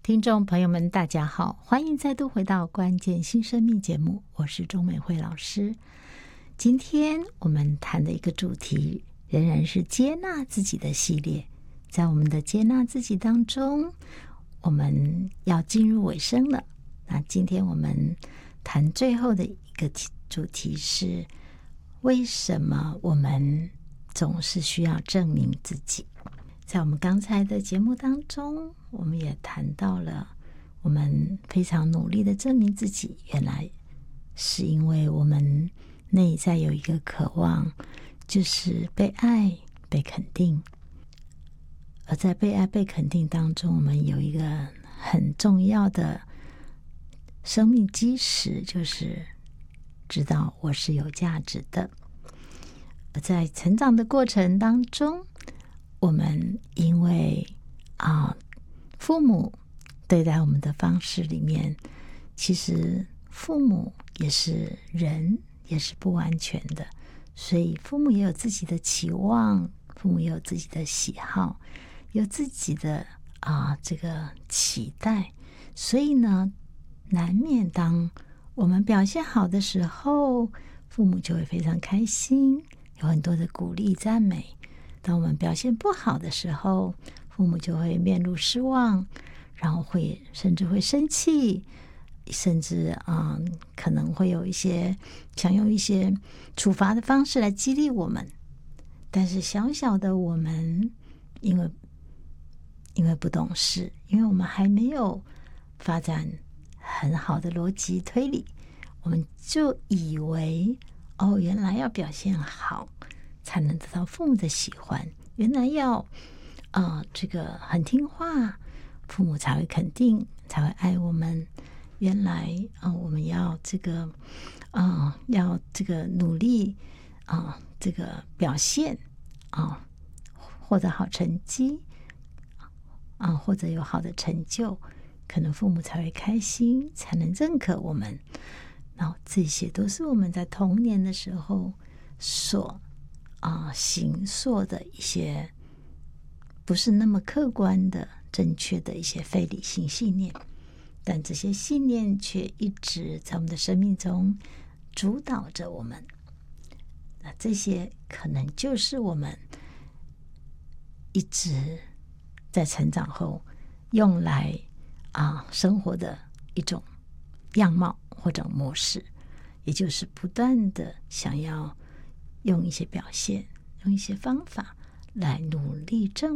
听众朋友们大家好，欢迎再度回到关键新生命节目，我是钟美惠老师。今天我们谈的一个主题仍然是接纳自己的系列。在我们的接纳自己当中，我们要进入尾声了。那今天我们谈最后的一个主题是，为什么我们总是需要证明自己。在我们刚才的节目当中，我们也谈到了我们非常努力的证明自己，原来是因为我们内在有一个渴望，就是被爱、被肯定。而在被爱、被肯定当中，我们有一个很重要的生命基石，就是知道我是有价值的。而在成长的过程当中，我们因为父母对待我们的方式里面，其实父母也是人，也是不完全的，所以父母也有自己的期望，父母也有自己的喜好，有自己的这个期待。所以呢，难免当我们表现好的时候，父母就会非常开心，有很多的鼓励赞美。当我们表现不好的时候，父母就会面露失望，然后甚至会生气，甚至可能会有想用一些处罚的方式来激励我们。但是小小的我们，因为不懂事，因为我们还没有发展很好的逻辑推理，我们就以为原来要表现好才能得到父母的喜欢，原来要这个很听话，父母才会肯定，才会爱我们。原来我们要这个努力这个表现获得好成绩或者有好的成就，可能父母才会开心，才能认可我们。然后这些都是我们在童年的时候所形塑的一些不是那么客观的正确的一些非理性信念，但这些信念却一直在我们的生命中主导着我们。那这些可能就是我们一直在成长后用来生活的一种样貌或者模式，也就是不断的想要用一些表现，用一些方法来努力证